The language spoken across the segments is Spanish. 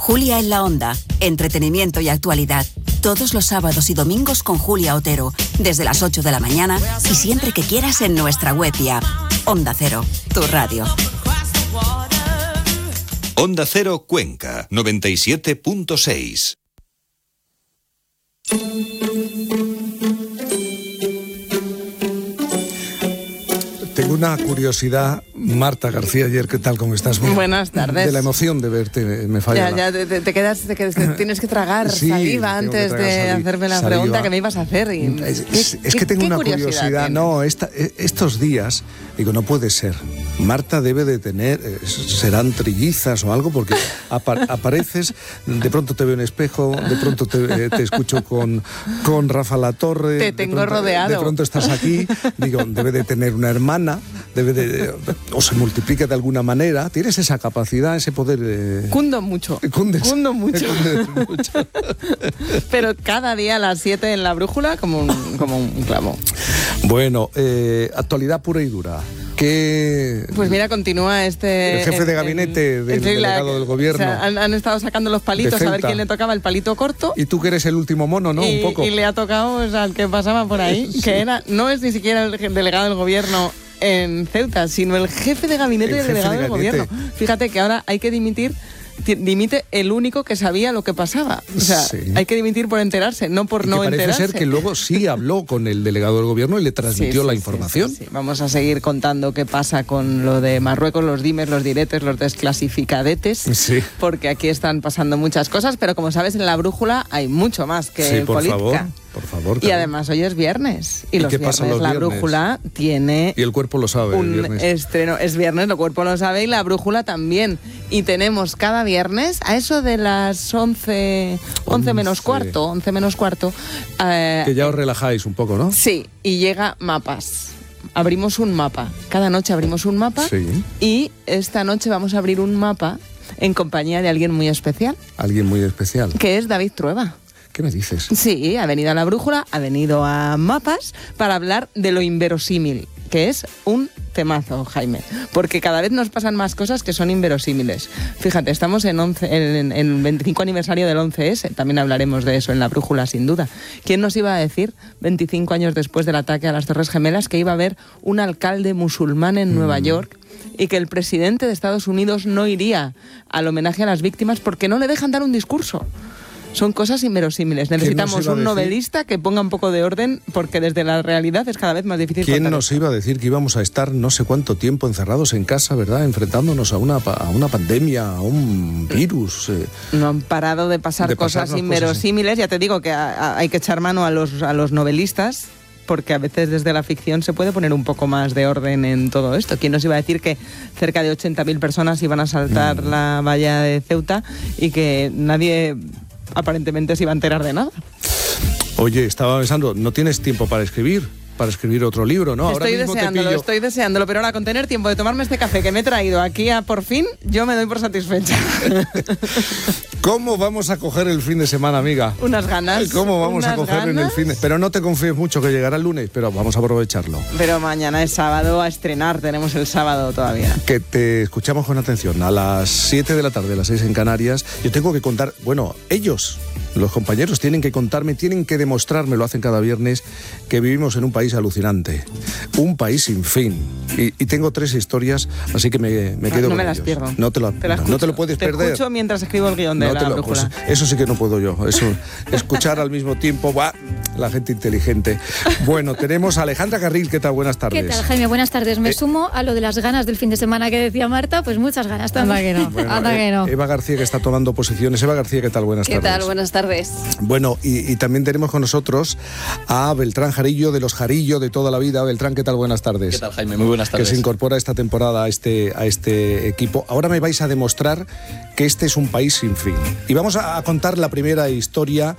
Julia en la Onda, entretenimiento y actualidad. Todos los sábados y domingos con Julia Otero, desde las 8 de la mañana y siempre que quieras en nuestra web y app. Onda Cero, tu radio. Onda Cero Cuenca, 97.6. Tengo una curiosidad, Marta García, ayer, ¿qué tal? ¿Cómo estás? Buenas tardes. De la emoción de verte, me falla. Ya te quedas, tienes que tragar saliva antes de hacerme la pregunta que me ibas a hacer. Y, es que tengo una curiosidad. No, estos días, digo, no puede ser. Marta debe de tener, serán trillizas o algo, porque apareces, de pronto te veo en espejo, de pronto te escucho con Rafa Latorre. Te tengo rodeado. De pronto estás aquí, digo, debe de tener una hermana, o se multiplica de alguna manera. Tienes esa capacidad, ese poder. Cundo mucho. Cundo mucho. Pero cada día a las 7 en la brújula como un clavo. Bueno, actualidad pura y dura. Pues mira, continúa el jefe de gabinete del delegado del gobierno. O sea, han estado sacando los palitos a ver quién le tocaba el palito corto. Y tú que eres el último mono, ¿no? Un poco. Y le ha tocado al que pasaba por ahí, que no es ni siquiera el delegado del gobierno en Ceuta, sino el jefe de gabinete del delegado del gobierno. Fíjate que ahora hay que dimite el único que sabía lo que pasaba. O sea, sí. Hay que dimitir por enterarse, no por no enterarse. Parece ser que luego sí habló con el delegado del gobierno y le transmitió la información. Sí. Vamos a seguir contando qué pasa con lo de Marruecos, los dimes, los diretes, los desclasificadetes, porque aquí están pasando muchas cosas, pero como sabes, en la brújula hay mucho más que política. Por favor. Y además hoy es viernes. Y los viernes la brújula tiene... Y el cuerpo lo sabe. Un estreno. Es viernes, el cuerpo lo sabe y la brújula también. Y tenemos cada viernes, a eso de las 11 menos cuarto. Que ya os relajáis un poco, ¿no? Sí, y llega Mapas. Abrimos un mapa. Cada noche abrimos un mapa. Sí. Y esta noche vamos a abrir un mapa en compañía de alguien muy especial. Alguien muy especial. Que es David Trueba. ¿Qué me dices? Sí, ha venido a la brújula, ha venido a Mapas para hablar de lo inverosímil, que es un temazo, Jaime, porque cada vez nos pasan más cosas que son inverosímiles. Fíjate, estamos en el 25 aniversario del 11S, también hablaremos de eso en la brújula, sin duda. ¿Quién nos iba a decir, 25 años después del ataque a las Torres Gemelas, que iba a haber un alcalde musulmán en Nueva York y que el presidente de Estados Unidos no iría al homenaje a las víctimas porque no le dejan dar un discurso? Son cosas inverosímiles. Necesitamos un novelista que ponga un poco de orden, porque desde la realidad es cada vez más difícil. ¿Quién nos iba a decir que íbamos a estar no sé cuánto tiempo encerrados en casa, verdad? Enfrentándonos a una pandemia, a un virus. No han parado de pasar cosas inverosímiles. Ya te digo que hay que echar mano a los novelistas, porque a veces desde la ficción se puede poner un poco más de orden en todo esto. ¿Quién nos iba a decir que cerca de 80.000 personas iban a saltar la valla de Ceuta y que nadie aparentemente se iba a enterar de nada? Oye, estaba pensando, ¿no tienes tiempo para escribir otro libro, no? Estoy deseándolo, pero ahora con tener tiempo de tomarme este café que me he traído aquí por fin, yo me doy por satisfecha. ¿Cómo vamos a coger el fin de semana, amiga? Unas ganas. ¿Cómo vamos a coger en el fin de... Pero no te confíes mucho que llegará el lunes, pero vamos a aprovecharlo. Pero mañana es sábado a estrenar, tenemos el sábado todavía. Que te escuchamos con atención. A las 7 de la tarde, a las 6 en Canarias, yo tengo que contar, ellos, los compañeros, tienen que contarme, tienen que demostrarme, lo hacen cada viernes, que vivimos en un país alucinante, un país sin fin. Y tengo 3 historias, así que me quedo con No me ellos. Las pierdo. No te lo puedes perder. Te escucho mientras escribo el guión de la brújula. Pues eso sí que no puedo yo. Eso, escuchar al mismo tiempo, la gente inteligente. Bueno, tenemos a Alejandra Carril. ¿Qué tal? Buenas tardes. ¿Qué tal, Jaime? Buenas tardes. Me sumo a lo de las ganas del fin de semana que decía Marta, pues muchas ganas también. Anda que no. Eva García, que está tomando posiciones. Eva García, ¿qué tal? Buenas tardes. ¿Qué tal? Buenas tardes. Bueno, y también tenemos con nosotros a Beltrán Jarillo, de los Jarillo de toda la vida. Beltrán, ¿qué tal? Buenas tardes. ¿Qué tal, Jaime? Muy buenas tardes. Que se incorpora esta temporada a este equipo. Ahora me vais a demostrar que este es un país sin fin. Y vamos a contar la primera historia.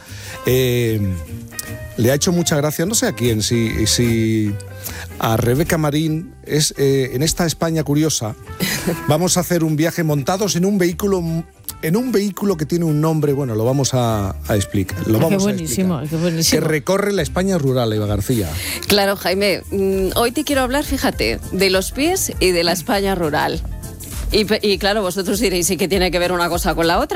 Le ha hecho mucha gracia, no sé a quién, si a Rebeca Marín, en esta España curiosa, vamos a hacer un viaje montados en un vehículo que tiene un nombre, bueno, lo vamos a explicar. Qué buenísimo. Que recorre la España rural, Eva García. Claro, Jaime, hoy te quiero hablar, fíjate, de los pies y de la España rural. Y claro, vosotros diréis, ¿y qué tiene que ver una cosa con la otra?